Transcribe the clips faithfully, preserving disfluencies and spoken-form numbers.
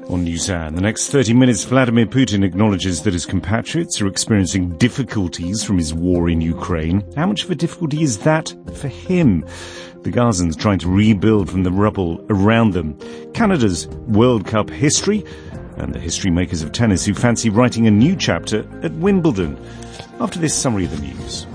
On NewsHour, in the next thirty minutes, Vladimir Putin acknowledges that his compatriots are experiencing difficulties from his war in Ukraine. How much of a difficulty is that for him? The Gazans trying to rebuild from the rubble around them. Canada's World Cup history, and the history makers of tennis who fancy writing a new chapter at Wimbledon. After this summary of the news.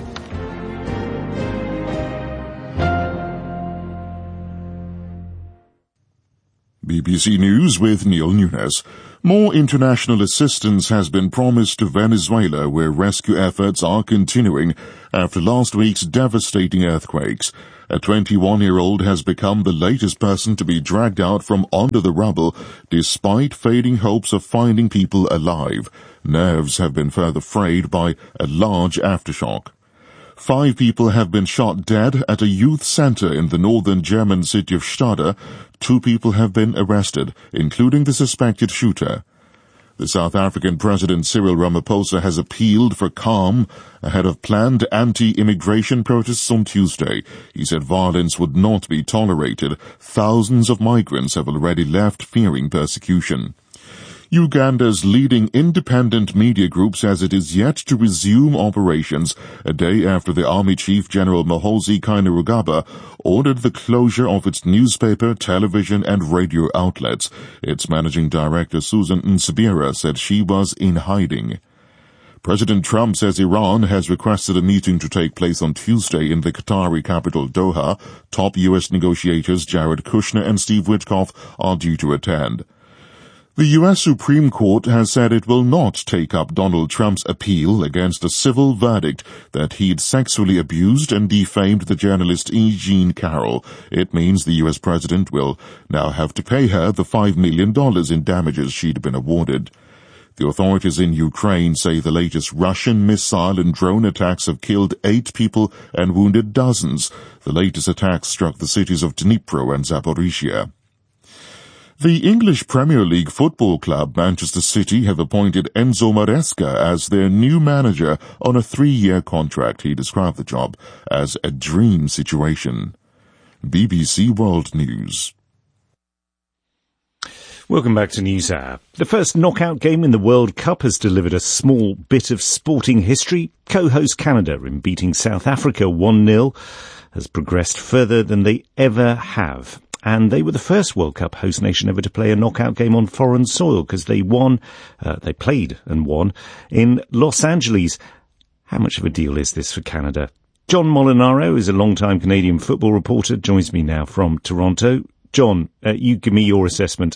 B B C News with Neil Nunes. More international assistance has been promised to Venezuela, where rescue efforts are continuing after last week's devastating earthquakes. A twenty-one-year-old has become the latest person to be dragged out from under the rubble, despite fading hopes of finding people alive. Nerves have been further frayed by a large aftershock. Five people have been shot dead at a youth center in the northern German city of Stade. Two people have been arrested, including the suspected shooter. The South African President Cyril Ramaphosa has appealed for calm ahead of planned anti-immigration protests on Tuesday. He said violence would not be tolerated. Thousands of migrants have already left, fearing persecution. Uganda's leading independent media group says it is yet to resume operations a day after the Army Chief General Muhoozi Kainerugaba ordered the closure of its newspaper, television and radio outlets. Its managing director Susan Nsibira said she was in hiding. President Trump says Iran has requested a meeting to take place on Tuesday in the Qatari capital Doha. Top U S negotiators Jared Kushner and Steve Witkoff are due to attend. The U S Supreme Court has said it will not take up Donald Trump's appeal against a civil verdict that he'd sexually abused and defamed the journalist E. Jean Carroll. It means the U S president will now have to pay her the five million dollars in damages she'd been awarded. The authorities in Ukraine say the latest Russian missile and drone attacks have killed eight people and wounded dozens. The latest attacks struck the cities of Dnipro and Zaporizhia. The English Premier League football club Manchester City have appointed Enzo Maresca as their new manager on a three-year contract. He described the job as a dream situation. B B C World News. Welcome back to NewsHour. The first knockout game in the World Cup has delivered a small bit of sporting history. Co-host Canada, in beating South Africa one nil, has progressed further than they ever have. And they were the first World Cup host nation ever to play a knockout game on foreign soil, because they won, uh, they played and won in Los Angeles. How much of a deal is this for Canada? John Molinaro is a long-time Canadian football reporter, joins me now from Toronto. John, uh, you give me your assessment.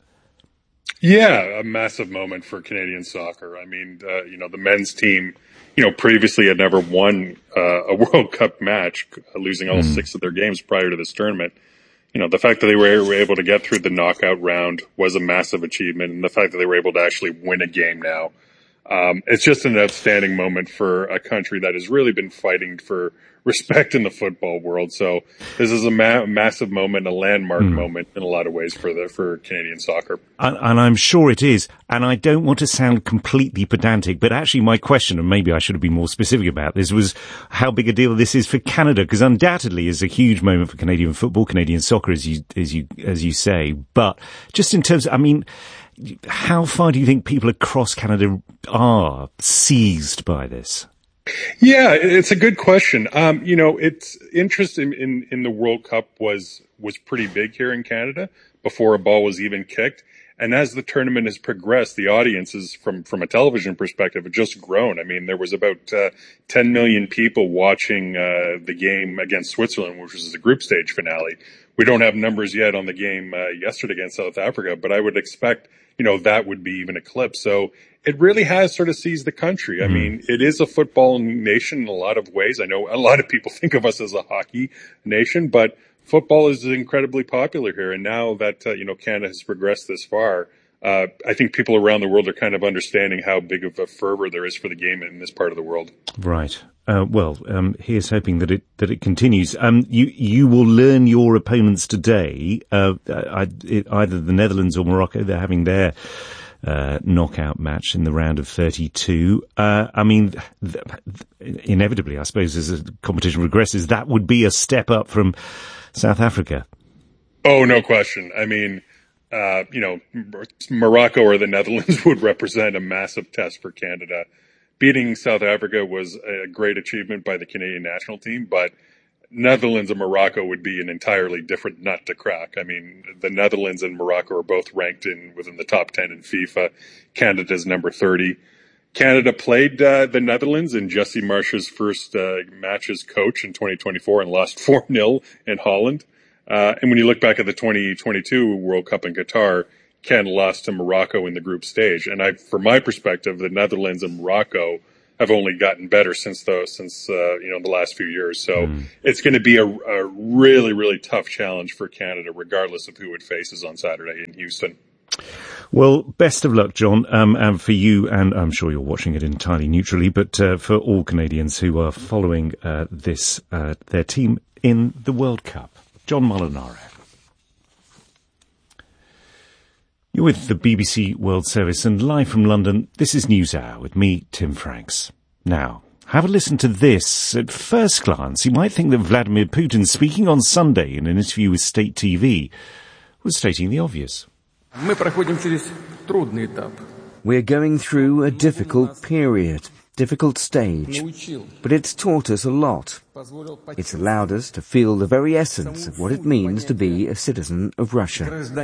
Yeah, a massive moment for Canadian soccer. I mean, uh, you know, the men's team, you know, previously had never won uh, a World Cup match, losing all mm. six of their games prior to this tournament. You know, the fact that they were able to get through the knockout round was a massive achievement, and the fact that they were able to actually win a game now, um, it's just an outstanding moment for a country that has really been fighting for respect in the football world. So this is a ma- massive moment, a landmark mm. moment in a lot of ways for the for Canadian soccer. And, and I'm sure it is. And I don't want to sound completely pedantic, but actually my question, and maybe I should have been more specific about this, was how big a deal this is for Canada, because undoubtedly it's a huge moment for Canadian football, Canadian soccer, as you as you as you say. But just in terms of, I mean, how far do you think people across Canada are seized by this? Yeah, it's a good question. Um, you know, it's interest in, in, in the World Cup was, was pretty big here in Canada before a ball was even kicked. And as the tournament has progressed, the audiences from, from a television perspective have just grown. I mean, there was about, uh, ten million people watching, uh, the game against Switzerland, which was the group stage finale. We don't have numbers yet on the game, uh, yesterday against South Africa, but I would expect, you know, that would be even eclipsed. So it really has sort of seized the country. I mean, it is a football nation in a lot of ways. I know a lot of people think of us as a hockey nation, but football is incredibly popular here. And now that, uh, you know, Canada has progressed this far, uh, I think people around the world are kind of understanding how big of a fervor there is for the game in this part of the world. Right. Uh, well, um, here's hoping that it that it continues. Um, you you will learn your opponents today. Uh, I, it, either the Netherlands or Morocco. They're having their uh, knockout match in the round of thirty-two. Uh, I mean, th- th- inevitably, I suppose, as the competition progresses, that would be a step up from South Africa. Oh, no question. I mean, uh, you know, Morocco or the Netherlands would represent a massive test for Canada. Beating South Africa was a great achievement by the Canadian national team, but Netherlands and Morocco would be an entirely different nut to crack. I mean, the Netherlands and Morocco are both ranked in within the top ten in FIFA. Canada's number thirty. Canada played uh, the Netherlands in Jesse Marsh's first uh, match as coach in twenty twenty-four and lost four nil in Holland. Uh, and when you look back at the twenty twenty-two World Cup in Qatar, Canada lost to Morocco in the group stage. And I, from my perspective, the Netherlands and Morocco have only gotten better since the since uh, you know the last few years. So mm. it's going to be a, a really really tough challenge for Canada, regardless of who it faces on Saturday in Houston. Well, best of luck, John, um, and for you, and I'm sure you're watching it entirely neutrally, but uh, for all Canadians who are following uh, this uh, their team in the World Cup. John Molinaro. You're with the B B C World Service, and live from London, this is NewsHour with me, Tim Franks. Now, have a listen to this. At first glance, you might think that Vladimir Putin, speaking on Sunday in an interview with State T V, was stating the obvious. We're going through a difficult period, difficult stage, but it's taught us a lot. It's allowed us to feel the very essence of what it means to be a citizen of Russia.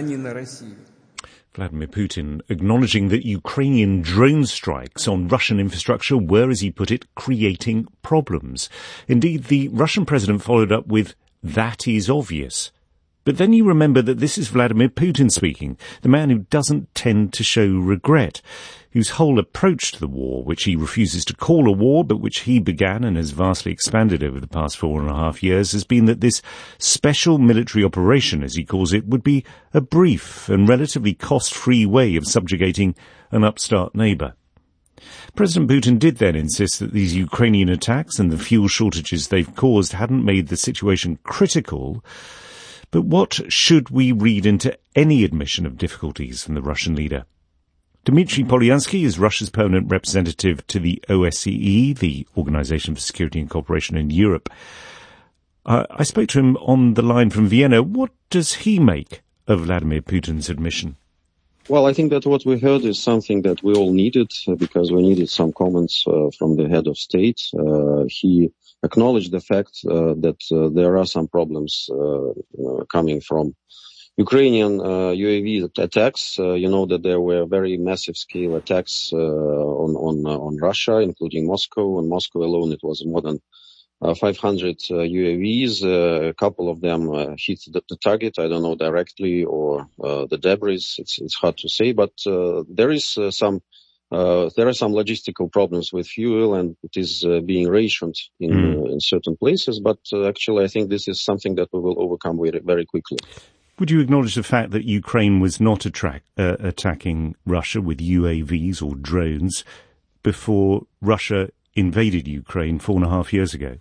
Vladimir Putin acknowledging that Ukrainian drone strikes on Russian infrastructure were, as he put it, creating problems. Indeed, the Russian president followed up with, "That is obvious." But then you remember that this is Vladimir Putin speaking, the man who doesn't tend to show regret, whose whole approach to the war, which he refuses to call a war, but which he began and has vastly expanded over the past four and a half years, has been that this special military operation, as he calls it, would be a brief and relatively cost-free way of subjugating an upstart neighbour. President Putin did then insist that these Ukrainian attacks and the fuel shortages they've caused hadn't made the situation critical. But what should we read into any admission of difficulties from the Russian leader? Dmitry Polyansky is Russia's permanent representative to the O S C E, the Organization for Security and Cooperation in Europe. Uh, I spoke to him on the line from Vienna. What does he make of Vladimir Putin's admission? Well, I think that what we heard is something that we all needed, uh, because we needed some comments uh, from the head of state. Uh, he acknowledged the fact uh, that uh, there are some problems uh, uh, coming from Ukrainian uh, U A V attacks. Uh, you know that there were very massive scale attacks uh, on on uh, on Russia, including Moscow. On Moscow alone, it was more than uh, five hundred uh, U A Vs. Uh, a couple of them uh, hit the, the target. I don't know directly, or uh, the debris. It's it's hard to say, but uh, there is uh, some. Uh, there are some logistical problems with fuel, and it is uh, being rationed in mm. uh, in certain places. But uh, actually, I think this is something that we will overcome very, very quickly. Would you acknowledge the fact that Ukraine was not attract, uh, attacking Russia with U A Vs or drones before Russia invaded Ukraine four and a half years ago?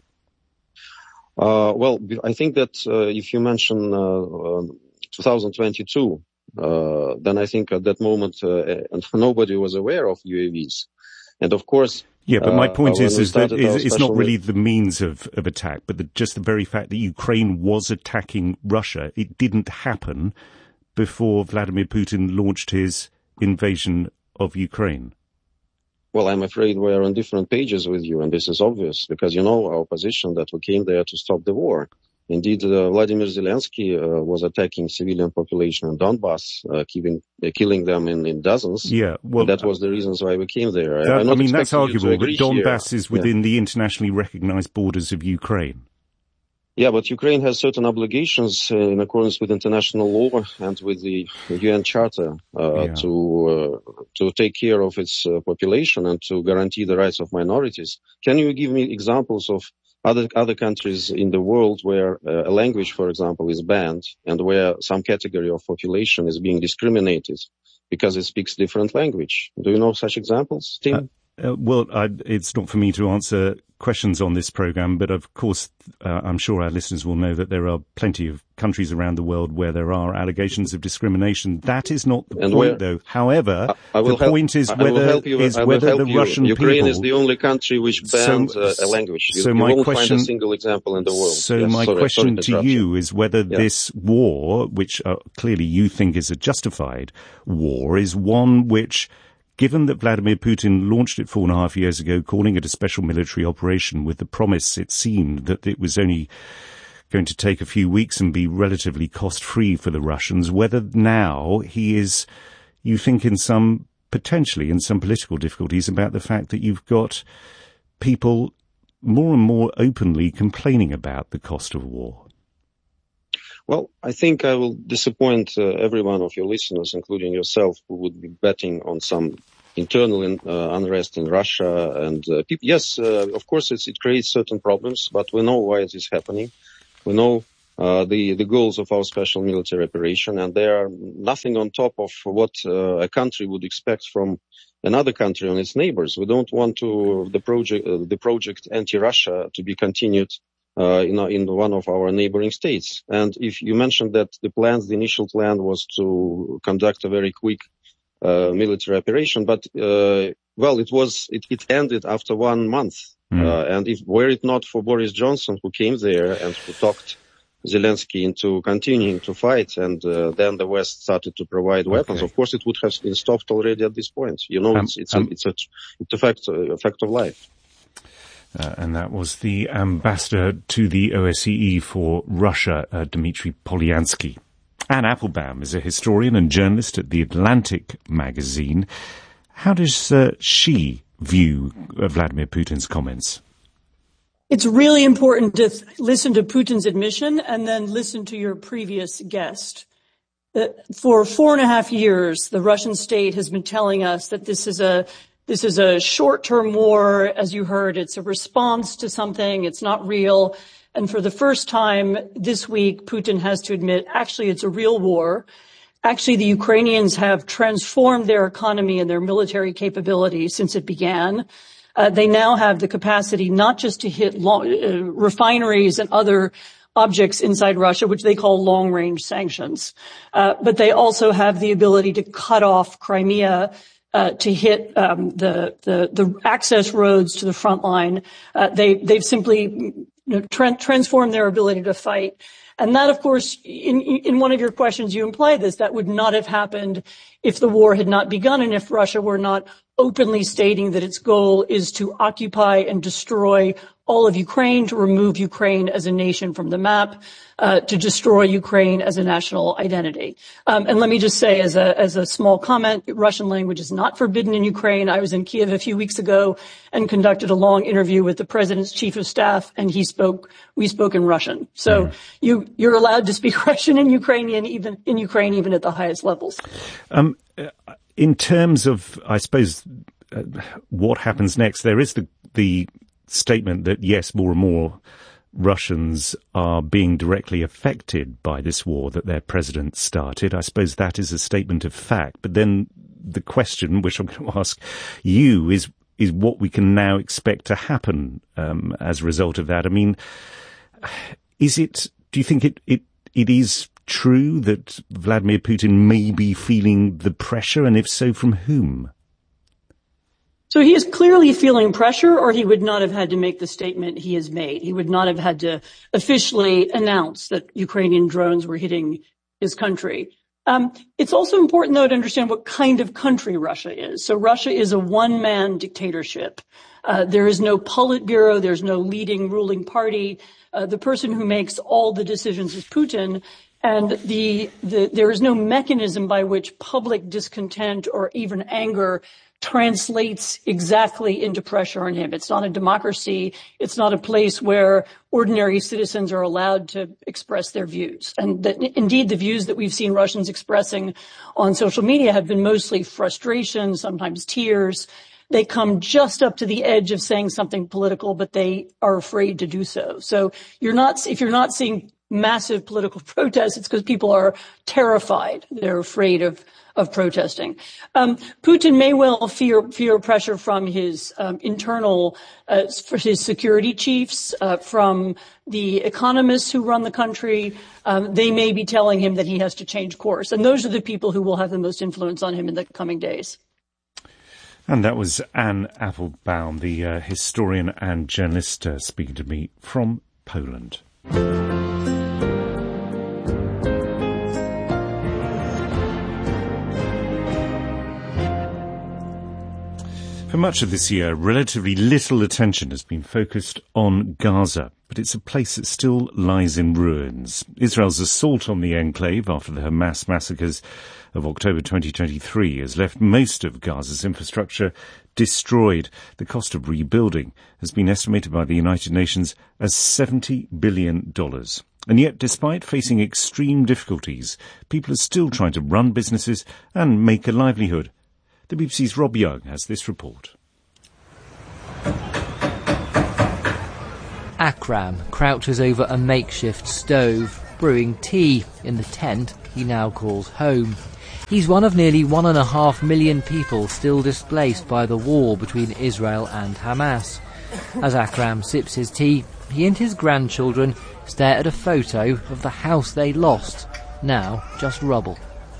Uh, well, I think that uh, if you mention uh, uh, twenty twenty-two, uh, then I think at that moment uh, nobody was aware of U A Vs. And of course... Yeah, but my point uh, is, is that is, it's not really the means of, of attack, but the, just the very fact that Ukraine was attacking Russia. It didn't happen before Vladimir Putin launched his invasion of Ukraine. Well, I'm afraid we're on different pages with you, and this is obvious, because you know our position that we came there to stop the war. Indeed, uh, Vladimir Zelensky uh, was attacking civilian population in Donbass, uh, killing, uh, killing them in, in dozens. Yeah, well, that was the reasons why we came there. That, I mean, that's arguable, but Donbass here. is within yeah. the internationally recognized borders of Ukraine. Yeah, but Ukraine has certain obligations uh, in accordance with international law and with the U N Charter uh, yeah. to uh, to take care of its uh, population and to guarantee the rights of minorities. Can you give me examples of other other countries in the world where uh, a language, for example, is banned and where some category of population is being discriminated because it speaks different language? Do you know such examples, Tim? Uh, Uh, well, I, it's not for me to answer questions on this program, but of course, uh, I'm sure our listeners will know that there are plenty of countries around the world where there are allegations of discrimination. That is not the and point, where, though. However, I, I the help, point is I whether, you, is whether the you. Russian Ukraine people... is the only country which banned so, uh, a language. You, so you my won't question, find a single example in the world. So yes, my sorry, question sorry to, to you you is whether yeah. this war, which uh, clearly you think is a justified war, is one which, given that Vladimir Putin launched it four and a half years ago, calling it a special military operation with the promise, it seemed, that it was only going to take a few weeks and be relatively cost-free for the Russians, whether now he is, you think, in some, potentially in some political difficulties about the fact that you've got people more and more openly complaining about the cost of war. Well, I think I will disappoint uh, every one of your listeners, including yourself, who would be betting on some internal in, uh, unrest in Russia. And uh, people, yes, uh, of course, it's, it creates certain problems, but we know why it is happening. We know uh, the the goals of our special military operation, and they are nothing on top of what uh, a country would expect from another country and its neighbors. We don't want to the project uh, the project anti-Russia to be continued Uh, in, in one of our neighboring states. And if you mentioned that the plans, the initial plan was to conduct a very quick uh, military operation, but uh, well, it was it, it ended after one month. Mm. Uh, and if were it not for Boris Johnson, who came there and who talked Zelensky into continuing to fight, and uh, then the West started to provide weapons, okay. Of course, it would have been stopped already at this point. You know, um, it's it's um, a, it's a it's a fact a fact of life. Uh, and that was the ambassador to the O S C E for Russia, uh, Dmitry Polyansky. Anne Applebaum is a historian and journalist at The Atlantic magazine. How does uh, she view uh, Vladimir Putin's comments? It's really important to th- listen to Putin's admission and then listen to your previous guest. Uh, for four and a half years, the Russian state has been telling us that this is a This is a short-term war. As you heard, it's a response to something. It's not real. And for the first time this week, Putin has to admit, actually, it's a real war. Actually, the Ukrainians have transformed their economy and their military capability since it began. Uh, they now have the capacity not just to hit long, uh, refineries and other objects inside Russia, which they call long-range sanctions, uh, but they also have the ability to cut off Crimea, Uh, to hit um, the, the the access roads to the front line. Uh, they they've simply you know, tra- transformed their ability to fight, and that, of course, in in one of your questions, you implied this. That would not have happened if the war had not begun, and if Russia were not openly stating that its goal is to occupy and destroy all of Ukraine, to remove Ukraine as a nation from the map, uh, to destroy Ukraine as a national identity. Um, and let me just say, as a as a small comment, Russian language is not forbidden in Ukraine. I was in Kiev a few weeks ago and conducted a long interview with the president's chief of staff, and he spoke. We spoke in Russian. So mm. you you're allowed to speak Russian and Ukrainian, even in Ukraine, even at the highest levels. Um, in terms of, I suppose, uh, what happens next, there is the the statement that, yes, more and more Russians are being directly affected by this war that their president started. I suppose that is a statement of fact. But then the question, which I'm going to ask you, is is what we can now expect to happen um, as a result of that. I mean, is it, do you think it, it, it is true that Vladimir Putin may be feeling the pressure, and if so, from whom? So he is clearly feeling pressure, or he would not have had to make the statement he has made. He would not have had to officially announce that Ukrainian drones were hitting his country. Um, it's also important, though, to understand what kind of country Russia is. So Russia is a one-man dictatorship. Uh, there is no Politburo. There's no leading ruling party. Uh, the person who makes all the decisions is Putin. And the, the, there is no mechanism by which public discontent or even anger translates exactly into pressure on him. It's not a democracy. It's not a place where ordinary citizens are allowed to express their views. And that, indeed, the views that we've seen Russians expressing on social media have been mostly frustration, sometimes tears. They come just up to the edge of saying something political, but they are afraid to do so. So you're not, if you're not seeing massive political protests, it's because people are terrified. They're afraid of, of protesting. Um, Putin may well fear, fear pressure from his um, internal, uh, for his security chiefs, uh, from the economists who run the country. Um, they may be telling him that he has to change course. And those are the people who will have the most influence on him in the coming days. And that was Anne Applebaum, the uh, historian and journalist, uh, speaking to me from Poland. For much of this year, relatively little attention has been focused on Gaza, but it's a place that still lies in ruins. Israel's assault on the enclave after the Hamas massacres of October twenty twenty-three has left most of Gaza's infrastructure destroyed. The cost of rebuilding has been estimated by the United Nations as seventy billion dollars. And yet, despite facing extreme difficulties, people are still trying to run businesses and make a livelihood. The B B C's Rob Young has this report. Akram crouches over a makeshift stove, brewing tea in the tent he now calls home. He's one of nearly one and a half million people still displaced by the war between Israel and Hamas. As Akram sips his tea, he and his grandchildren stare at a photo of the house they lost, now just rubble.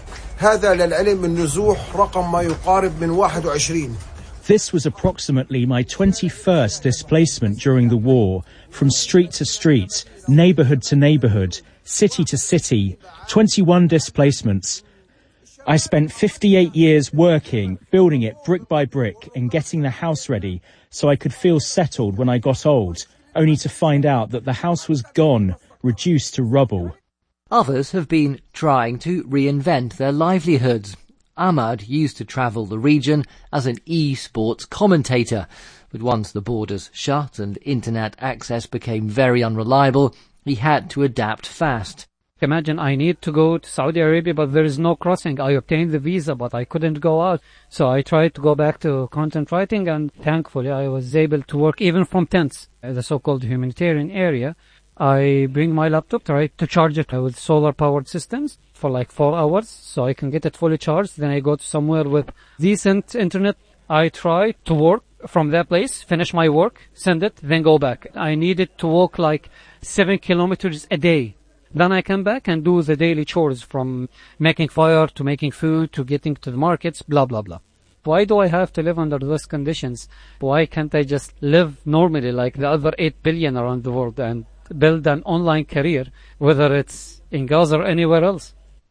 This was approximately my twenty-first displacement during the war, from street to street, neighbourhood to neighbourhood, city to city, twenty-one displacements. I spent fifty-eight years working, building it brick by brick and getting the house ready so I could feel settled when I got old, only to find out that the house was gone, reduced to rubble. Others have been trying to reinvent their livelihoods. Ahmad used to travel the region as an e-sports commentator, but once the borders shut and internet access became very unreliable, he had to adapt fast. Imagine I need to go to Saudi Arabia, but there is no crossing. I obtained the visa, but I couldn't go out. So I tried to go back to content writing, and thankfully I was able to work even from tents, the so-called humanitarian area. I bring my laptop, try to charge it with solar-powered systems for like four hours, so I can get it fully charged. Then I go to somewhere with decent internet. I try to work from that place, finish my work, send it, then go back. I needed to walk like seven kilometers a day. Then I come back and do the daily chores, from making fire to making food to getting to the markets, blah, blah, blah. Why do I have to live under those conditions? Why can't I just live normally like the other eight billion around the world and build an online career, whether it's in Gaza or anywhere else?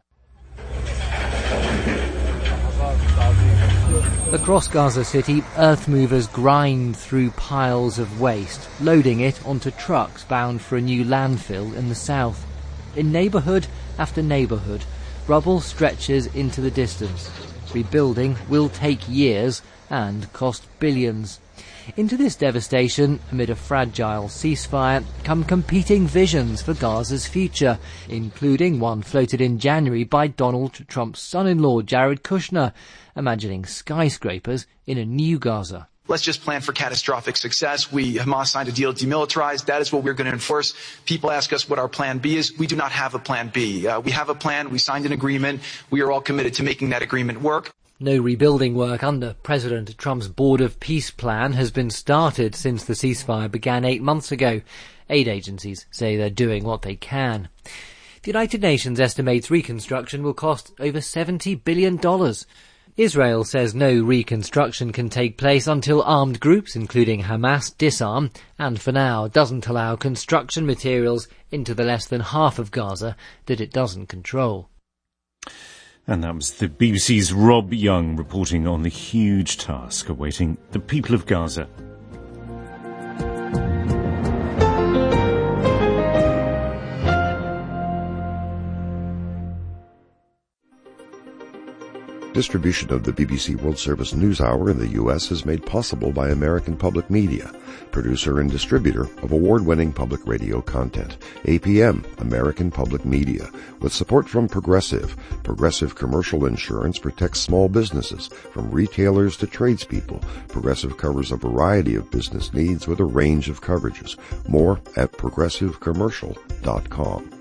Across Gaza City, earth movers grind through piles of waste, loading it onto trucks bound for a new landfill in the south. In neighbourhood after neighbourhood, rubble stretches into the distance. Rebuilding will take years and cost billions. Into this devastation, amid a fragile ceasefire, come competing visions for Gaza's future, including one floated in January by Donald Trump's son-in-law, Jared Kushner, imagining skyscrapers in a new Gaza. Let's just plan for catastrophic success. We, Hamas signed a deal to demilitarize. That is what we're going to enforce. People ask us what our plan B is. We do not have a plan B. Uh, we have a plan. We signed an agreement. We are all committed to making that agreement work. No rebuilding work under President Trump's Board of Peace plan has been started since the ceasefire began eight months ago. Aid agencies say they're doing what they can. The United Nations estimates reconstruction will cost over seventy billion dollars. Israel says no reconstruction can take place until armed groups, including Hamas, disarm, and for now doesn't allow construction materials into the less than half of Gaza that it doesn't control. And that was the B B C's Rob Young reporting on the huge task awaiting the people of Gaza. Distribution of the B B C World Service News Hour in the U S is made possible by American Public Media, producer and distributor of award-winning public radio content. A P M, American Public Media, with support from Progressive. Progressive Commercial Insurance protects small businesses, from retailers to tradespeople. Progressive covers a variety of business needs with a range of coverages. More at progressive commercial dot com.